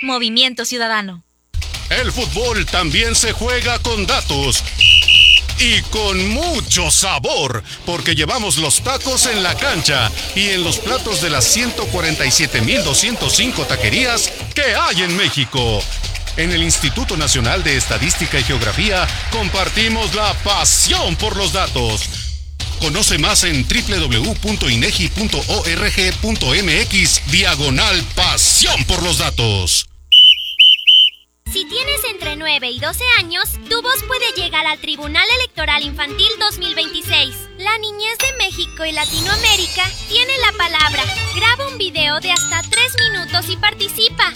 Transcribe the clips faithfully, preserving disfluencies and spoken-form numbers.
Movimiento Ciudadano. El fútbol también se juega con datos y con mucho sabor, porque llevamos los tacos en la cancha y en los platos de las ciento cuarenta y siete mil doscientos cinco taquerías que hay en México. En el Instituto Nacional de Estadística y Geografía compartimos la pasión por los datos. Conoce más en doble u doble u doble u punto inegi punto org punto mx diagonal pasión por los datos. Si tienes entre nueve y doce años, tu voz puede llegar al Tribunal Electoral Infantil dos mil veintiséis. La niñez de México y Latinoamérica tiene la palabra. Graba un video de hasta tres minutos y participa.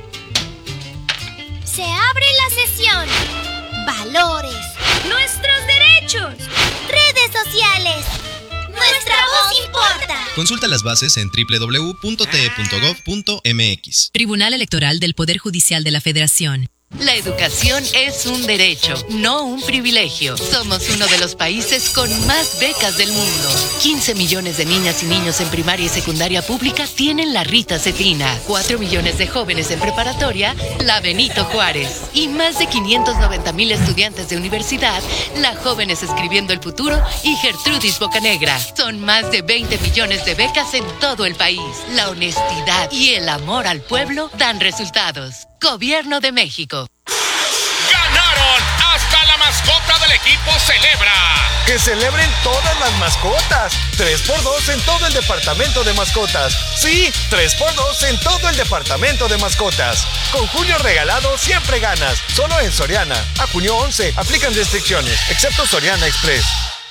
Se abre la sesión. Valores. Nuestros derechos. Redes sociales. Nuestra voz importa. Consulta las bases en doble u doble u doble u punto t e punto gov punto mx. Tribunal Electoral del Poder Judicial de la Federación. La educación es un derecho, no un privilegio. Somos uno de los países con más becas del mundo. quince millones de niñas y niños en primaria y secundaria pública tienen la Rita Cetina. cuatro millones de jóvenes en preparatoria, la Benito Juárez. Y más de quinientos noventa mil estudiantes de universidad, la Jóvenes Escribiendo el Futuro y Gertrudis Bocanegra. Son más de veinte millones de becas en todo el país. La honestidad y el amor al pueblo dan resultados. Gobierno de México. ¡Ganaron! ¡Hasta la mascota del equipo celebra! ¡Que celebren todas las mascotas! tres por dos en todo el departamento de mascotas. Sí, tres por dos en todo el departamento de mascotas. Con Julio Regalado siempre ganas. Solo en Soriana. A junio once. Aplican restricciones, excepto Soriana Express.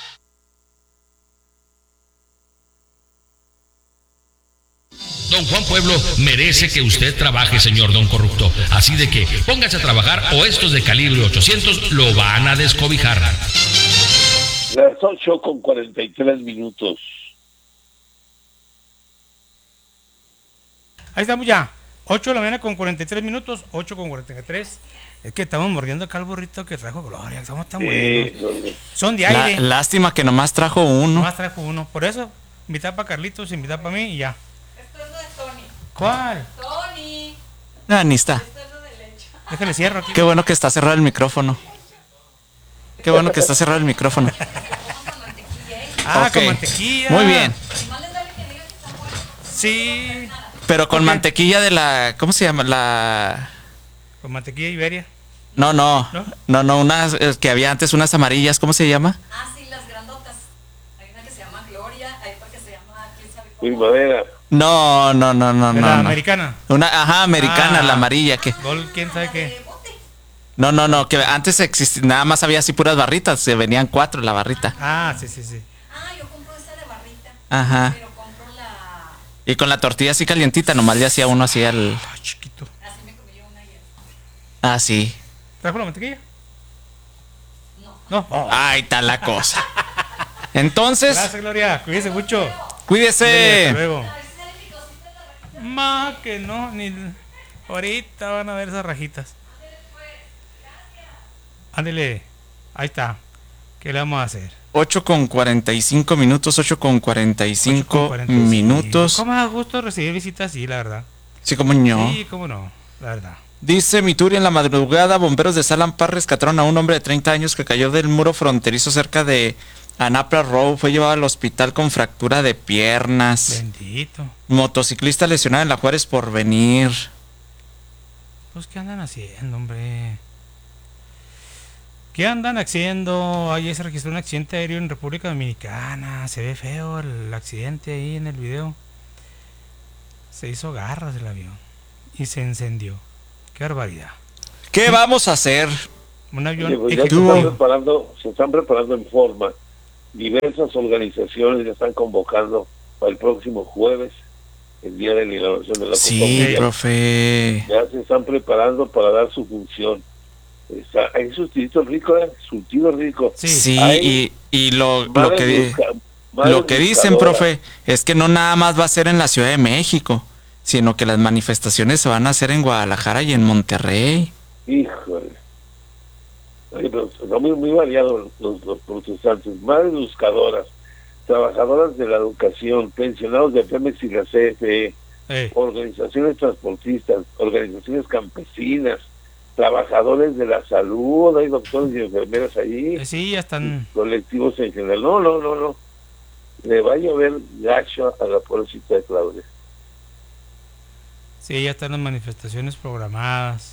Don Juan Pueblo merece que usted trabaje, señor don corrupto. Así de que póngase a trabajar o estos de calibre ochocientos lo van a descobijar. Las ocho con cuarenta y tres minutos. Ahí estamos ya. ocho de la mañana con cuarenta y tres minutos. ocho con cuarenta y tres. Es que estamos mordiendo acá el burrito que trajo Gloria. Estamos tan buenos. Sí, son de aire. La, lástima que nomás trajo uno. Nomás trajo uno. Por eso, invitar para Carlitos, invitar para mí y ya. ¿Cuál? Tony. Ah, ni está. Déjale cierro aquí. Qué bueno que está cerrado el micrófono. Qué bueno que está cerrado el micrófono. Ah, okay. Con mantequilla. Muy bien. Sí. Pero con okay. mantequilla de la... ¿Cómo se llama? La... ¿Con mantequilla Iberia? No, no. No, no, no unas que había antes, unas amarillas. ¿Cómo se llama? Ah, sí, las grandotas. Hay una que se llama Gloria, hay otra que se llama... ¿quién sabe cómo? Primavera. No, no, no, no, no. La no. americana. Una, ajá, americana, ah, la amarilla que. Gol, quién sabe qué. No, no, no, que antes existía, nada más había así puras barritas, se venían cuatro la barrita. Ah, sí, sí, sí. Ah, yo compro esa de barrita. Ajá. Pero compro la. Y con la tortilla así calientita, nomás le hacía uno así al. Ah, chiquito. Así me comí yo una ayer. Ah, sí. ¿Trajo la mantequilla? No. No. Oh. Ay, está la cosa. Entonces. Gracias, Gloria. Cuídese mucho. Cuídese. Hasta luego. Ma, que no, ni ahorita van a ver esas rajitas. Ándele, ahí está. ¿Qué le vamos a hacer? ocho con cuarenta y cinco minutos, ocho con cuarenta y cinco minutos. ¿Cómo da gusto recibir visitas? Sí, la verdad. Sí, cómo no. Sí, cómo no, la verdad. Dice Mituri, en la madrugada, bomberos de Salampa rescataron a un hombre de treinta años que cayó del muro fronterizo cerca de Anapra Road. Fue llevado al hospital con fractura de piernas. Bendito. Motociclista lesionado en la Juárez Porvenir. Pues, ¿qué andan haciendo, hombre? ¿Qué andan haciendo? Ayer se registró un accidente aéreo en República Dominicana. Se ve feo el accidente ahí en el video. Se hizo garras el avión y se encendió. Qué barbaridad. ¿Qué vamos a hacer? Un avión. Oye, pues ya se, están preparando, se están preparando en forma. Diversas organizaciones ya están convocando para el próximo jueves, el día de la inauguración de la Copa Sí, Mundial. profe. Ya se están preparando para dar su función. Está, hay surtido rico, ¿eh? Surtido rico. Sí, sí y, y lo, lo que, busca, lo que dicen, profe, es que no nada más va a ser en la Ciudad de México, sino que las manifestaciones se van a hacer en Guadalajara y en Monterrey. Híjole. Oye, pero son muy, muy variados los, los protestantes, madres buscadoras, trabajadoras de la educación, pensionados de Pemex y la C F E, hey. organizaciones transportistas, organizaciones campesinas, trabajadores de la salud, hay doctores y enfermeras allí. Sí, ya están. Colectivos en general. No, no, no, no. Le va a llover gacho a la pobrecita de Claudia. Sí, ya están las manifestaciones programadas.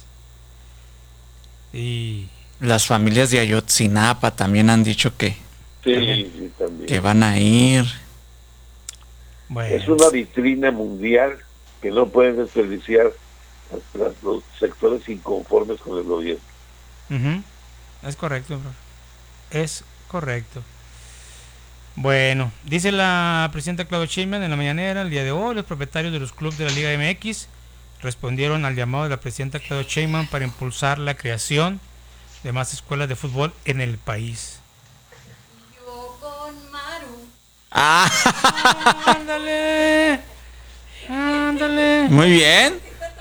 Y las familias de Ayotzinapa también han dicho que, sí, sí, también. que van a ir. Bueno. Es una vitrina mundial que no pueden desperdiciar los, los sectores inconformes con el gobierno. Uh-huh. Es correcto, bro. Es correcto. Bueno, dice la presidenta Claudia Sheinbaum en la mañanera el día de hoy, los propietarios de los clubes de la Liga M X respondieron al llamado de la presidenta Claudia Sheinbaum para impulsar la creación de más escuelas de fútbol en el país. Yo con Maru. Ah. Ándale. Ándale. Muy bien.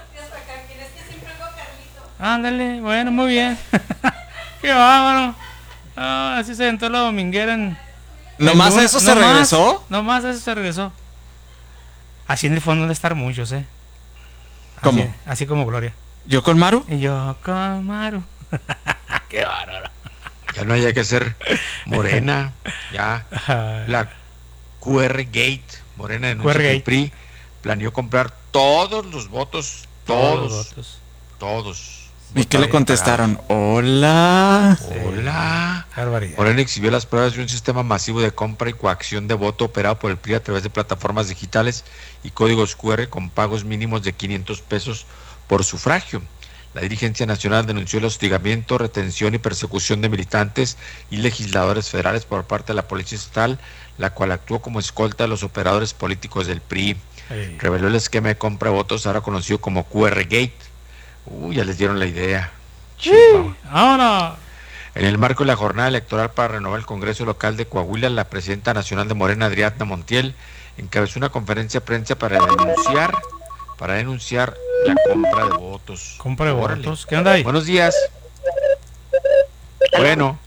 Ándale, bueno, muy bien. Qué bárbaro. Oh, así se sentó la dominguera en... ¿Nomás eso se regresó? Nomás eso se regresó. Así en el fondo de estar muchos, ¿eh? ¿Cómo? Así, así como Gloria. ¿Yo con Maru? Y yo con Maru. Qué bárbaro. Ya no haya que ser Morena. Ya. La Q R Gate. Morena denuncia que el P R I planeó comprar todos los votos. Todos. Todos. Los votos. Todos. ¿Y qué le contestaron? Hola. Hola. Morena exhibió las pruebas de un sistema masivo de compra y coacción de voto operado por el P R I a través de plataformas digitales y códigos Q R con pagos mínimos de quinientos pesos por sufragio. La dirigencia nacional denunció el hostigamiento, retención y persecución de militantes y legisladores federales por parte de la Policía Estatal, la cual actuó como escolta de los operadores políticos del P R I. Hey. Reveló el esquema de compra de votos, ahora conocido como Q R Gate. Uy, ya les dieron la idea. Sí, ahora. En el marco de la jornada electoral para renovar el Congreso Local de Coahuila, la presidenta nacional de Morena, Adriana Montiel, encabezó una conferencia de prensa para denunciar, para denunciar la compra de votos. Compra de Órale. votos. ¿Qué onda ahí? Buenos días. Bueno.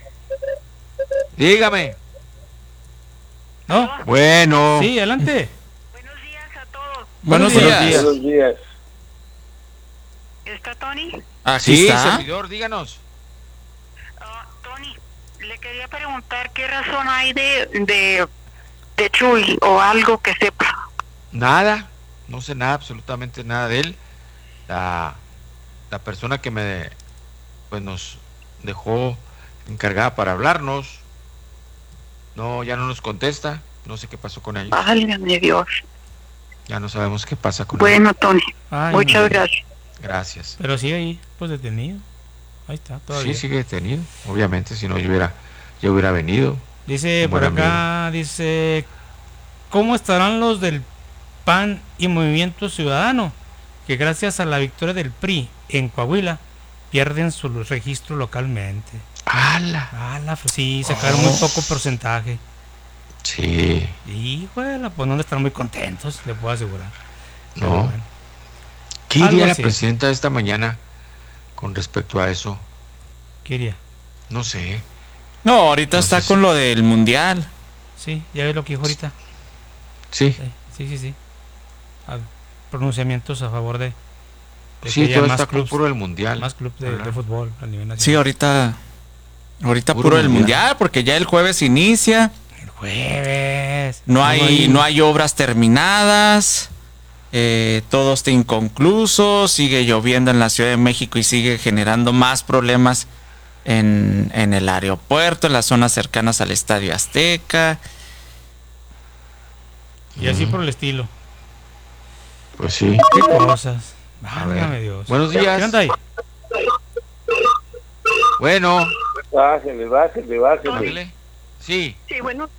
Dígame. ¿No? Bueno. Sí, adelante. Buenos días a todos. Buenos, Buenos días. días. Buenos días. ¿Está Tony? Aquí sí, está. servidor, díganos. Uh, Tony, le quería preguntar qué razón hay de, de, de Chuy o algo que sepa. Nada, no sé nada, absolutamente nada de él. La, la persona que me pues nos dejó encargada para hablarnos, no, ya no nos contesta, no sé qué pasó con ellos. Válgame Dios. Ya no sabemos qué pasa con bueno, ellos. Bueno, Tony, Ay, muchas no. gracias. Gracias. Pero sigue ahí, pues detenido. Ahí está, todavía. Sí, sigue detenido. Obviamente, si no yo hubiera, yo hubiera venido. Dice por acá, amigo. Dice, ¿cómo estarán los del P A N y Movimiento Ciudadano? Que gracias a la victoria del P R I en Coahuila, pierden su registro localmente. ¡Hala! ¡Hala! Sí, sacaron oh. muy poco porcentaje. Sí. Y, bueno, pues no están muy contentos, le puedo asegurar. No. Bueno. ¿Qué diría la presidenta esta mañana con respecto a eso? ¿Qué diría? No sé. No, ahorita no está sé con si... lo del mundial. Sí, ya ves lo que dijo ahorita. Sí. Sí, sí, sí. sí. A pronunciamientos a favor de... de sí, todo está clubs, puro del mundial. Más club de, de fútbol a nivel nacional. Sí, ahorita... Ahorita puro, puro del mundial. mundial, porque ya el jueves inicia. El jueves. No hay, hay... no hay obras terminadas. Eh, todo está inconcluso, sigue lloviendo en la Ciudad de México y sigue generando más problemas en, en el aeropuerto, en las zonas cercanas al Estadio Azteca. Y así mm. por el estilo. Pues sí. ¿Qué cosas? Válgame Dios. Buenos días. ¿Qué onda ahí? Bueno. Bájale, bájale, bájale. Sí. Sí, bueno.